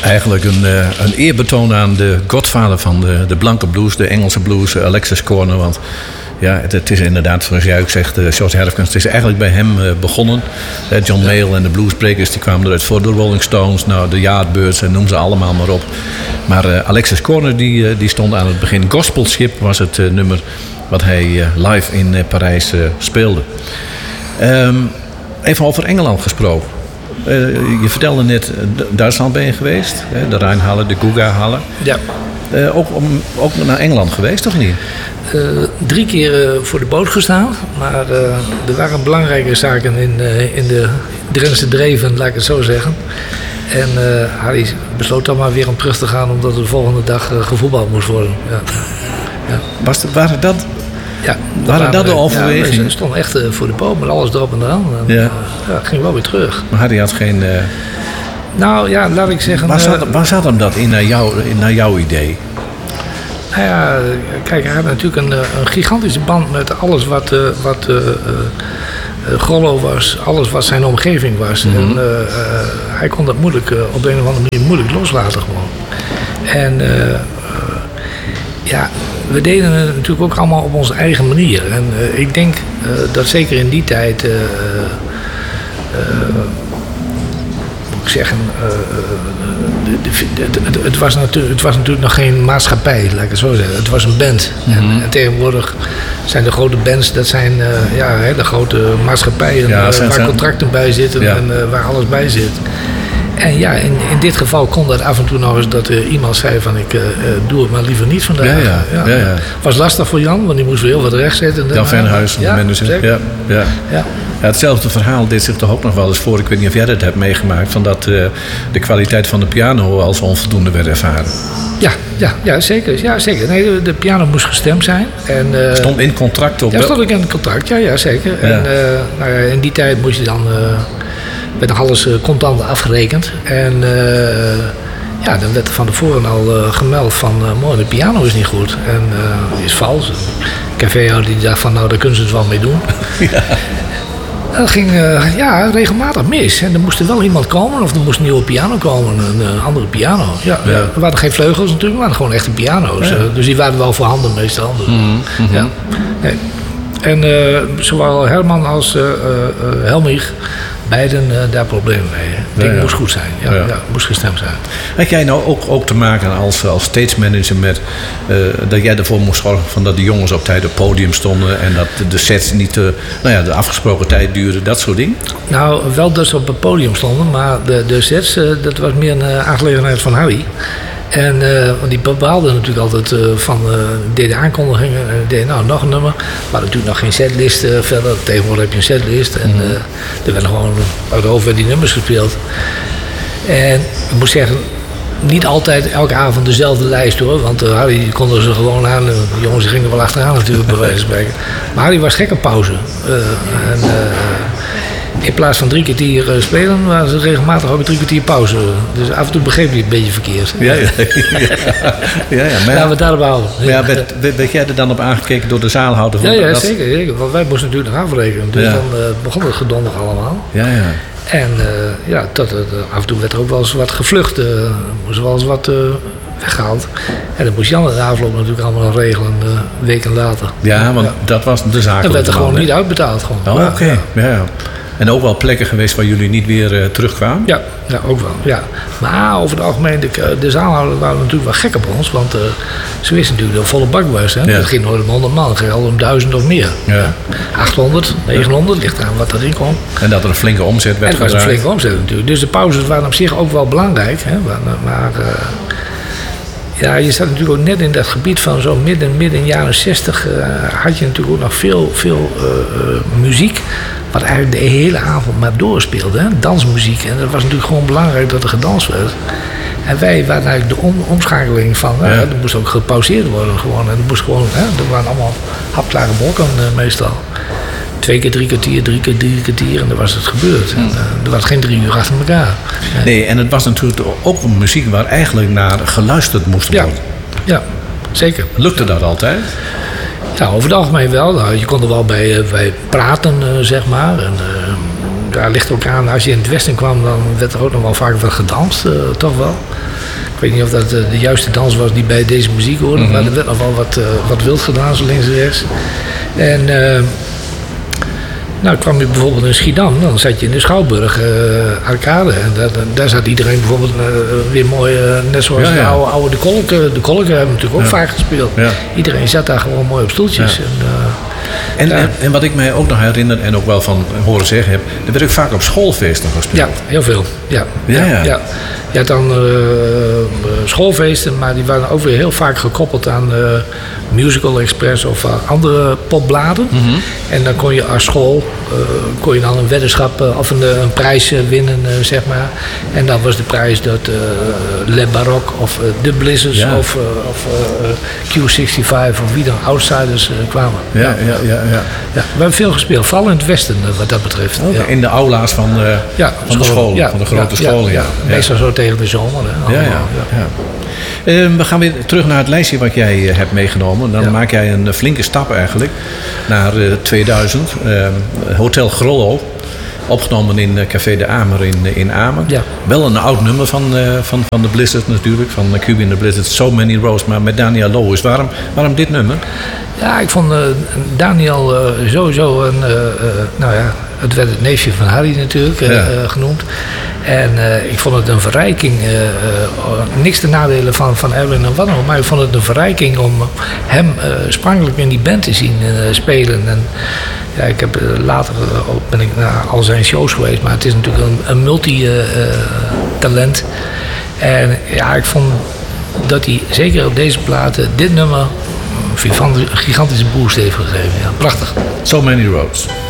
Eigenlijk een eerbetoon aan de godvader van de blanke blues, de Engelse blues, Alexis Korner. Want ja, het is inderdaad, zoals jij ook zegt, George Harrison, het is eigenlijk bij hem begonnen. John Mayall en de Bluesbreakers die kwamen eruit voor de Rolling Stones, nou, de Yardbirds en noem ze allemaal maar op. Maar Alexis Korner die stond aan het begin. Gospel Ship was het nummer wat hij live in Parijs speelde. Even over Engeland gesproken. Je vertelde net, Duitsland ben je geweest, de Rijnhallen, de Guga-hallen. Ja. Ook naar Engeland geweest, of niet? 3 keer voor de boot gestaan, maar er waren belangrijke zaken in de Drentse Dreven, laat ik het zo zeggen. En Harry besloot dan maar weer om terug te gaan, omdat er de volgende dag gevoetbald moest worden. Ja. Ja. Waren dat... Ja, waren dat de overwegingen? Ja, we stonden echt voor de boot met alles erop en eraan. En, ging wel weer terug. Maar Harry had geen... Nou ja, laat ik zeggen... Waar zat hem dat in naar jouw idee? Nou ja, kijk, hij had natuurlijk een gigantische band met alles wat Grollo was. Alles wat zijn omgeving was. Mm-hmm. En hij kon dat moeilijk, op een of andere manier moeilijk loslaten gewoon. En ja... We deden het natuurlijk ook allemaal op onze eigen manier. En ik denk dat zeker in die tijd... moet ik zeggen... het was natuurlijk nog geen maatschappij, laat ik het zo zeggen. Het was een band. Mm-hmm. En tegenwoordig zijn de grote bands... dat zijn hele grote maatschappijen... waar contracten bij zitten en waar alles bij zit. En ja, in dit geval kon dat af en toe nog eens dat iemand zei van ik doe het maar liever niet vandaag. Ja. Was lastig voor Jan, want die moest weer heel wat rechtzetten. Jan Venhuis, de manager. Ja, hetzelfde verhaal deed zich toch ook nog wel eens voor. Ik weet niet of jij dat hebt meegemaakt. Van dat de kwaliteit van de piano als onvoldoende werd ervaren. Ja, zeker. Ja, zeker. Nee, de piano moest gestemd zijn. En, stond in contract op? Ja, stond ik in het contract. Ja, zeker. Ja. En in die tijd moest je dan... werd nog alles contant afgerekend. En dan werd er van tevoren al gemeld van... de piano is niet goed. En is vals. Caféhouder die dacht van, nou, daar kunnen ze het wel mee doen. Ja. Dat ging regelmatig mis. En er moest er wel iemand komen. Of er moest een nieuwe piano komen. Een andere piano. Ja. Er waren geen vleugels natuurlijk. Maar waren gewoon echte piano's. Ja. Dus die waren wel voorhanden meestal. Dus, ja. Nee. En zowel Herman als Helmich... beiden daar problemen mee. Het moest goed zijn. Ja, moest gestemd zijn. Had jij nou ook te maken als stage manager met... dat jij ervoor moest zorgen van dat de jongens op tijd op het podium stonden... en dat de sets niet de afgesproken tijd duurden, dat soort dingen? Nou, wel dat ze op het podium stonden, maar de sets, dat was meer een aangelegenheid van Harry. En die bepaalde natuurlijk altijd deed de aankondigingen en deed nog een nummer. Maar natuurlijk nog geen setlist verder. Tegenwoordig heb je een setlist en er werden gewoon uit de hoofd die nummers gespeeld. En ik moet zeggen, niet altijd elke avond dezelfde lijst hoor. Want Harry konden ze gewoon aan. De jongens gingen wel achteraan natuurlijk bij wijze van spreken. Maar Harry was gek op pauze. In plaats van 3 kwartier spelen, waren ze regelmatig ook 3 kwartier pauze. Dus af en toe begreep hij het een beetje verkeerd. Ja. Laten we het daarop houden. Ja, werd jij er dan op aangekeken door de zaalhouder? Ja, zeker. Want wij moesten natuurlijk nog afrekenen. Dus dan begon het gedonder allemaal. Ja. En af en toe werd er ook wel eens wat gevlucht. Moest wel eens wat weggehaald. En dan moest Jan in de afloop natuurlijk allemaal nog regelen, weken later. Ja, want dat was de zaak. Dat werd er gewoon niet uitbetaald. Gewoon. Oh, oké. Ja. En ook wel plekken geweest waar jullie niet weer terugkwamen? Ja, ook wel. Ja. Maar over het algemeen, de zaalhouders waren natuurlijk wel gek op ons. Want ze wisten natuurlijk dat het volle bak was. Hè? Ja. Het ging nooit om 100 man, het ging al om 1000 of meer. Ja. 800, 900, ligt aan wat erin kwam. En dat er een flinke omzet werd gedraaid. En er was een flinke omzet natuurlijk. Dus de pauzes waren op zich ook wel belangrijk. Hè? Maar je staat natuurlijk ook net in dat gebied van zo midden jaren 60... had je natuurlijk ook nog veel muziek... wat eigenlijk de hele avond maar doorspeelde. Hè? Dansmuziek. En dat was natuurlijk gewoon belangrijk dat er gedanst werd. En wij waren eigenlijk de omschakeling van... er moest ook gepauzeerd worden gewoon. En er moest gewoon... er waren allemaal hapklare blokken meestal. 2 keer 3 kwartier, 3 keer 3 kwartier. En dan was het gebeurd. En, er was geen 3 uur achter elkaar. Nee, en het was natuurlijk ook een muziek waar eigenlijk naar geluisterd moest worden. Ja, zeker. Lukte dat altijd? Ja, over het algemeen wel. Nou, je kon er wel bij praten, zeg maar. En, daar ligt ook aan, als je in het westen kwam, dan werd er ook nog wel vaak wat gedanst, toch wel. Ik weet niet of dat de juiste dans was die bij deze muziek hoorde. Maar er werd nog wel wat wild gedaan, zo links en rechts. En nou kwam je bijvoorbeeld in Schiedam. Dan zat je in de Schouwburg Arcade. En daar zat iedereen bijvoorbeeld weer mooi. Net zoals de oude De Kolken. De Kolken hebben natuurlijk ook vaak gespeeld. Ja. Iedereen zat daar gewoon mooi op stoeltjes. Ja. En wat ik mij ook nog herinner en ook wel van horen zeggen heb, er werd ook vaak op schoolfeesten gespeeld. Ja, heel veel. Ja. Je had dan schoolfeesten, maar die waren ook weer heel vaak gekoppeld aan Musical Express of andere popbladen. Mm-hmm. En dan kon je als school dan een weddenschap of een prijs winnen, zeg maar. En dan was de prijs dat Le Baroque of The Blizzards of Q65 of wie dan, Outsiders kwamen. Ja. We hebben veel gespeeld, vooral in het westen wat dat betreft. Okay, in de aula's van de school, van de grote scholen. Ja. Meestal zo tegen de zomer. We gaan weer terug naar het lijstje wat jij hebt meegenomen. Dan maak jij een flinke stap eigenlijk naar 2000. Hotel Grollo. Opgenomen in Café de Amer in Amen. Ja. Wel een oud nummer van de Blizzard natuurlijk. Van Cuba and the Blizzard. So Many Roads. Maar met Daniel Loos. Waarom dit nummer? Ja, ik vond Daniel sowieso het werd het neefje van Harry natuurlijk genoemd. En ik vond het een verrijking. Niks te nadelen van Erwin en Wanno. Maar ik vond het een verrijking om hem sprankelijk in die band te zien spelen. En ja, ik heb later ben ik naar al zijn shows geweest. Maar het is natuurlijk een multi-talent. En ja, ik vond dat hij zeker op deze platen dit nummer een gigantische boost heeft gegeven. Ja, prachtig. So Many Roads.